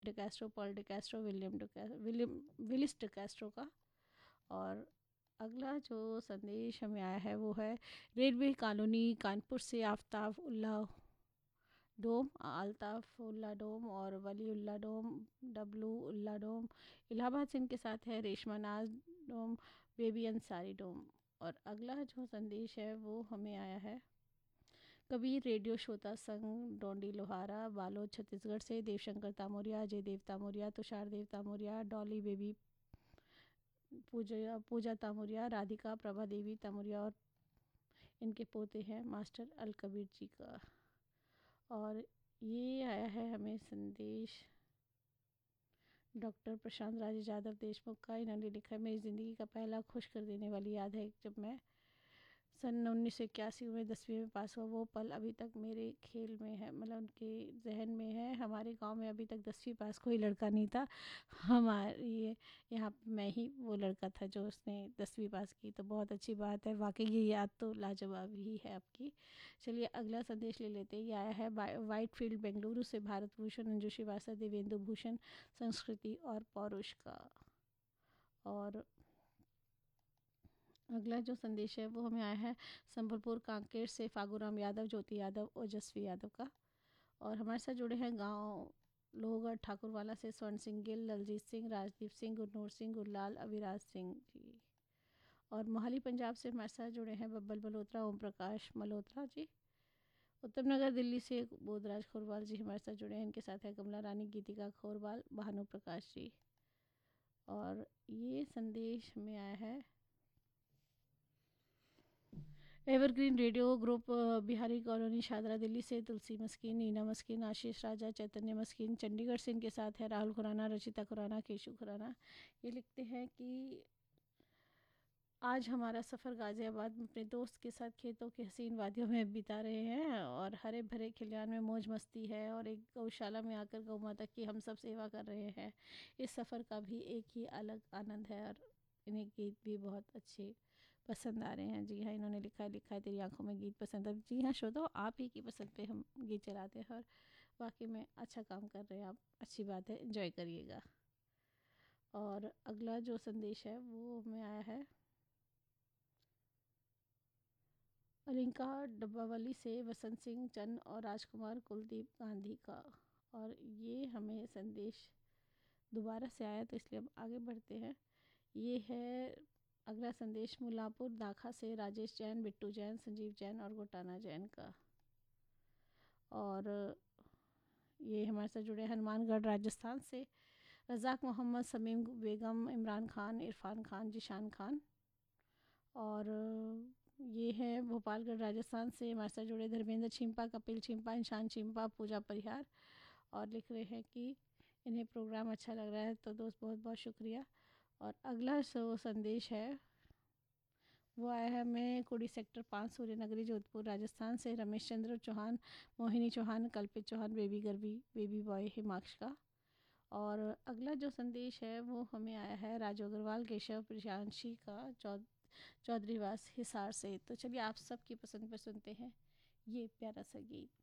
Day Castro, Paul day Castro, William Willis day Castro का। और अगला जो संदेश हमें आया है वो है रेलवे कॉलोनी कानपुर से आफ्ताब उल्ला डोम, अल्ताफ उल्ला डोम और वली उल्ला डोम, डब्लू उल्ला डोम। इलाहाबाद से इनके साथ है रेशमा नाज डोम, बेबी अंसारी डोम। और अगला जो संदेश है वो हमें आया है कबीर रेडियो श्रोता संघ डोंडी लोहारा, बालोद छत्तीसगढ़ से देवशंकर तामोरिया, अजय देव तामोरिया, तुषार देव तामोरिया, डॉली बेबी पूजा पूजा तामोरिया, राधिका प्रभा देवी तामोरिया और इनके पोते हैं मास्टर अल कबीर जी का। और ये आया है हमें संदेश डॉक्टर प्रशांत राजे यादव देशमुख का। इन्होंने लिखा है, मेरी ज़िंदगी का पहला खुश कर देने वाली याद है जब मैं सन 1981 में 10वीं में पास हुआ। वो पल अभी तक मेरे खेल में है, मतलब उनके जहन में है। हमारे गांव में अभी तक 10वीं पास कोई लड़का नहीं था। हमारे यहाँ पे मैं ही वो लड़का था जो उसने 10वीं पास की। तो बहुत अच्छी बात है, वाकई ये याद तो लाजवाब ही है आपकी। चलिए अगला संदेश ले लेते हैं। ये आया है वाइट फील्ड बेंगलुरु से भारत भूषण, अंजू श्रीवास्तव, देवेंदु भूषण, संस्कृति और पौरुष का। और अगला जो संदेश है वो हमें आया है संबलपुर कांकेर से फागूराम यादव, ज्योति यादव, ओजस्वी यादव का। और हमारे साथ जुड़े हैं गांव लोहगढ़ ठाकुरवाला से स्वर्ण सिंह गिल, दलजीत सिंह, राजदीप सिंह, गुरनूर सिंह, गुरलाल, अविराज सिंह जी। और मोहाली पंजाब से हमारे साथ जुड़े हैं बब्बल मल्होत्रा, ओम प्रकाश मल्होत्रा जी। उत्तम नगर दिल्ली से बोधराज खोरवाल जी हमारे साथ जुड़े हैं। इनके साथ है कमला रानी, गीतिका खोरवाल, भानु प्रकाश जी। और ये संदेश हमें आया है evergreen radio group Bihari colony Shahdara Delhi से तुलसी मस्किन, नीना मस्किन, आशीष राजा, चैतन्य मस्किन। चंडीगढ़ से इनके साथ है राहुल खुराना, रचिता खुराना, केशु खुराना। ये लिखते हैं कि आज हमारा सफ़र गाज़ियाबाद में अपने दोस्त के साथ खेतों की हसीन वादियों में बिता रहे हैं और हरे भरे खलिहान में मौज मस्ती है और एक गौशाला में आकर गौ माता की हम सब सेवा कर रहे हैं। इस सफ़र का भी एक ही अलग आनंद है और इन्हें गीत भी बहुत अच्छे पसंद आ रहे हैं। जी हाँ, इन्होंने लिखा है तेरी आंखों में गीत पसंद है। जी हाँ श्रोता, आप ही की पसंद पे हम गीत चलाते हैं और वाकई में अच्छा काम कर रहे हैं आप। अच्छी बात है, एंजॉय करिएगा। और अगला जो संदेश है वो हमें आया है अलिंका डब्बावाली से वसंत सिंह चंद और राजकुमार कुलदीप गांधी का। और ये हमें संदेश दोबारा से आया तो इसलिए अब आगे बढ़ते हैं। ये है अगला संदेश मुल्लापुर दाखा से राजेश जैन, बिट्टू जैन, संजीव जैन और गोटाना जैन का। और ये हमारे साथ जुड़े हनुमानगढ़ राजस्थान से रज़ाक मोहम्मद, समीम बेगम, इमरान खान, इरफान खान, जिशान खान। और ये है भोपालगढ़ राजस्थान से हमारे साथ जुड़े धर्मेंद्र छिंपा, कपिल छिंपा, इंशान छिंपा, पूजा परिहार। और लिख रहे हैं कि इन्हें प्रोग्राम अच्छा लग रहा है। तो दोस्त बहुत बहुत शुक्रिया। और अगला जो संदेश है वो आया है हमें कुड़ी सेक्टर 5 सूर्य नगरी जोधपुर राजस्थान से रमेश चंद्र चौहान, मोहिनी चौहान, कल्पित चौहान, बेबी गर्भी, बेबी बॉय हिमाक्ष का। और अगला जो संदेश है वो हमें आया है राजू अग्रवाल, केशव प्रशांशी का, चौधरीवास हिसार से। तो चलिए आप सबकी पसंद पर सुनते हैं ये प्यारा सा गीत।